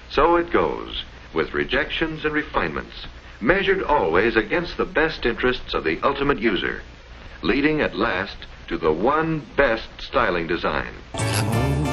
So it goes, with rejections and refinements, measured always against the best interests of the ultimate user, leading at last to the one best styling design.